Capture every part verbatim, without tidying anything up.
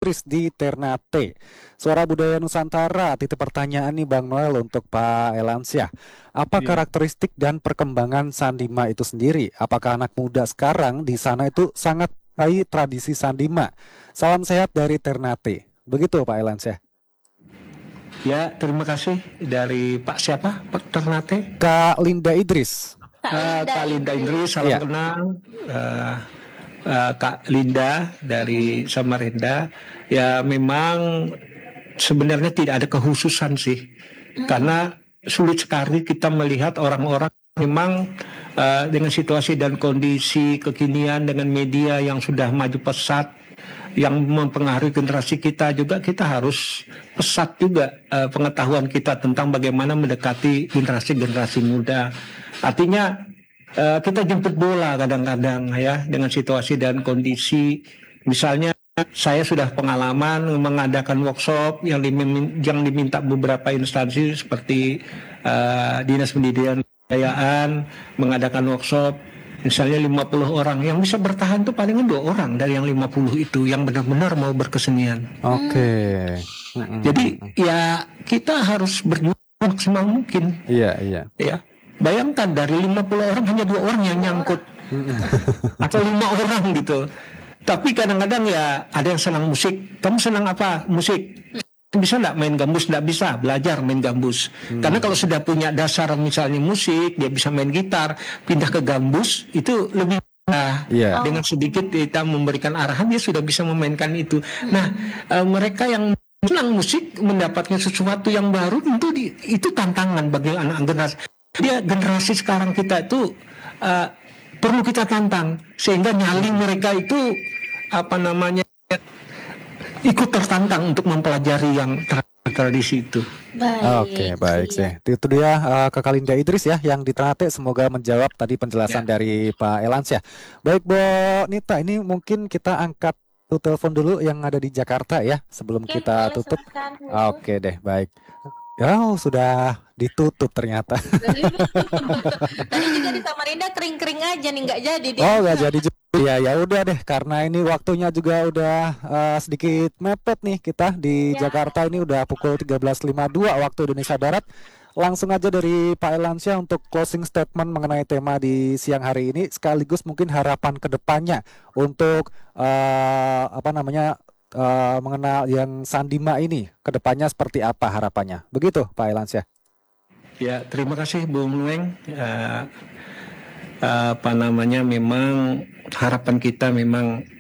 Idris di Ternate. Suara Budaya Nusantara, titik pertanyaan nih Bang Noel untuk Pak Elansyah. Apa Iya. karakteristik dan perkembangan Sandima itu sendiri? Apakah anak muda sekarang di sana itu sangat menyukai tradisi Sandima? Salam sehat dari Ternate. Begitu Pak Elansyah. Ya, terima kasih dari Pak siapa? Pak Ternate. Kak Linda Idris. Uh, Kak Linda Idris, salam Iya. kenal. Uh, uh, Kak Linda dari Samarinda. Ya, memang sebenarnya tidak ada kekhususan sih, karena sulit sekali kita melihat orang-orang memang uh, dengan situasi dan kondisi kekinian dengan media yang sudah maju pesat, yang mempengaruhi generasi kita juga, kita harus pesat juga uh, pengetahuan kita tentang bagaimana mendekati generasi-generasi muda. Artinya uh, kita jemput bola kadang-kadang ya dengan situasi dan kondisi. Misalnya saya sudah pengalaman mengadakan workshop yang diminta, yang diminta beberapa instansi seperti uh, Dinas Pendidikan Kebudayaan mengadakan workshop. Misalnya lima puluh orang, yang bisa bertahan tuh paling dua orang dari yang lima puluh itu yang benar-benar mau berkesenian. Oke. Okay. Jadi ya kita harus berjuang maksimal mungkin. Iya, iya. Ya. Bayangkan dari lima puluh orang hanya dua orang yang nyangkut. Atau lima orang gitu. Tapi kadang-kadang ya ada yang senang musik. Kamu senang apa? Musik. Bisa nggak main gambus? Nggak bisa, belajar main gambus. Hmm. Karena kalau sudah punya dasar misalnya musik, dia bisa main gitar, pindah ke gambus, itu lebih mudah. Yeah. Dengan sedikit kita memberikan arahan, dia sudah bisa memainkan itu. Nah, uh, mereka yang senang musik mendapatkan sesuatu yang baru, tentu di, itu tantangan bagi anak generasi. Dia generasi sekarang kita itu uh, perlu kita tantang, sehingga nyali mereka itu apa namanya ikut tertantang untuk mempelajari yang tradisi itu. Baik. Oke, okay, baik sih. Itu dia uh, Kakak Linda Idris ya yang di Ternate. Semoga menjawab tadi penjelasan ya. Dari Pak Elansyah. Baik Bu Nita, ini mungkin kita angkat tuh telepon dulu yang ada di Jakarta ya sebelum Oke, kita tutup. Oke okay deh, baik. Oh, sudah ditutup ternyata. Tadi juga di Samarinda kering-kering aja nih, nggak jadi. Dia. Oh, nggak jadi juga. Ya, ya udah deh, karena ini waktunya juga udah uh, sedikit mepet nih kita di ya. Jakarta ini udah pukul tiga belas lima puluh dua waktu Indonesia Barat. Langsung aja dari Pak Elansyah untuk closing statement mengenai tema di siang hari ini, sekaligus mungkin harapan kedepannya untuk uh, apa namanya? Uh, mengenal yang Sandima ini kedepannya seperti apa harapannya, begitu Pak Elansyah? Ya, terima kasih Bung Nueng. Uh, uh, apa namanya memang harapan kita memang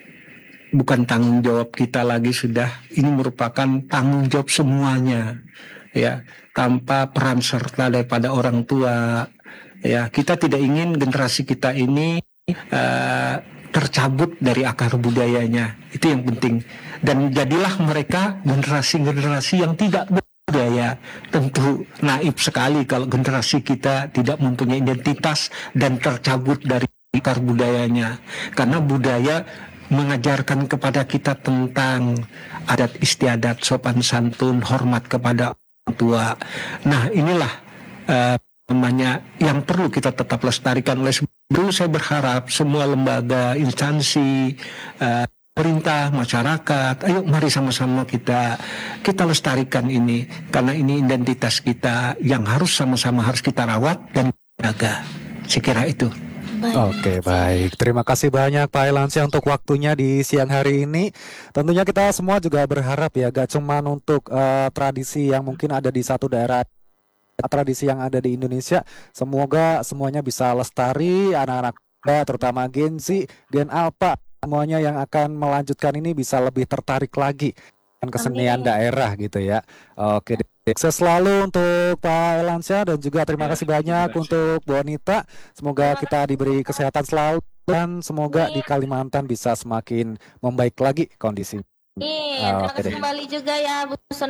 bukan tanggung jawab kita lagi, sudah ini merupakan tanggung jawab semuanya ya, tanpa peran serta daripada orang tua ya. Kita tidak ingin generasi kita ini uh, tercabut dari akar budayanya, itu yang penting. Dan jadilah mereka generasi-generasi yang tidak berbudaya. Tentu naif sekali kalau generasi kita tidak mempunyai identitas dan tercabut dari akar budayanya. Karena budaya mengajarkan kepada kita tentang adat istiadat, sopan santun, hormat kepada orang tua. Nah, inilah uh, namanya yang perlu kita tetap lestarikan. Oleh sebab itu saya berharap semua lembaga, instansi, uh, pemerintah, masyarakat, ayo mari sama-sama kita kita lestarikan ini, karena ini identitas kita yang harus sama-sama harus kita rawat dan jaga. Saya kira itu. Baik. Oke, baik. Terima kasih banyak Pak Elansyah untuk waktunya di siang hari ini. Tentunya kita semua juga berharap ya, gak cuma untuk uh, tradisi yang mungkin ada di satu daerah, tradisi yang ada di Indonesia, semoga semuanya bisa lestari, anak-anak muda terutama Gen Z, Gen Alpha, semuanya yang akan melanjutkan ini bisa lebih tertarik lagi dengan kesenian Amin. Daerah gitu ya. Oke, sukses selalu untuk Pak Elansyah dan juga terima kasih banyak untuk Bu Nita. Semoga kita diberi kesehatan selalu dan semoga di Kalimantan bisa semakin membaik lagi kondisi. Iya, terima kasih kembali juga ya Bu Noel.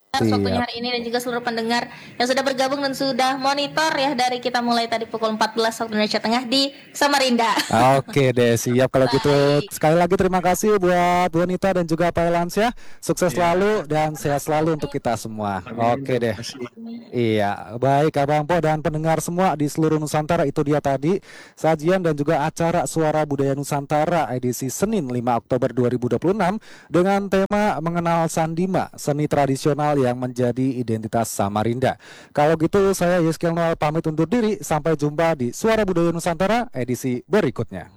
atas waktunya Siap. hari ini dan juga seluruh pendengar yang sudah bergabung dan sudah monitor ya dari kita mulai tadi pukul empat belas waktu Indonesia Tengah di Samarinda. Oke deh, siap kalau gitu. Baik. Sekali lagi terima kasih buat Bonita dan juga Pak Elansia. Sukses Ya. selalu dan sehat selalu untuk kita semua. Amin. Oke deh. Terima kasih. Iya, baik Abang Po dan pendengar semua di seluruh Nusantara, itu dia tadi sajian dan juga acara Suara Budaya Nusantara edisi Senin lima Oktober dua ribu dua puluh enam dengan tema mengenal Sandima, seni tradisional yang menjadi identitas Samarinda. Kalau gitu saya Yeskel Noel pamit undur diri, sampai jumpa di Suara Budaya Nusantara edisi berikutnya.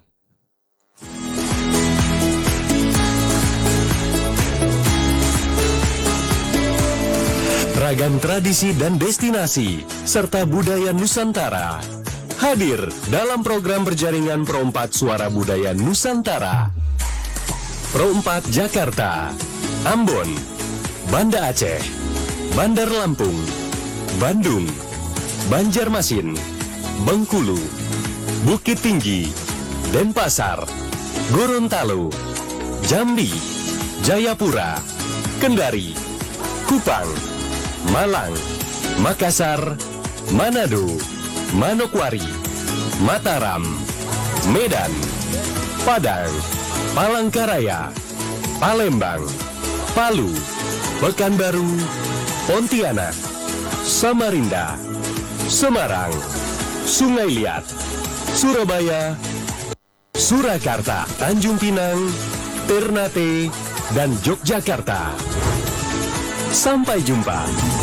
Ragam tradisi dan destinasi serta budaya Nusantara hadir dalam program berjaringan Pro empat Suara Budaya Nusantara. Pro empat Jakarta, Ambon, Banda Aceh, Bandar Lampung, Bandung, Banjarmasin, Bengkulu, Bukit Tinggi, Denpasar, Gorontalo, Jambi, Jayapura, Kendari, Kupang, Malang, Makassar, Manado, Manokwari, Mataram, Medan, Padang, Palangkaraya, Palembang, Palu, Pekanbaru, Pontianak, Samarinda, Semarang, Sungai Liat, Surabaya, Surakarta, Tanjung Pinang, Ternate, dan Yogyakarta. Sampai jumpa.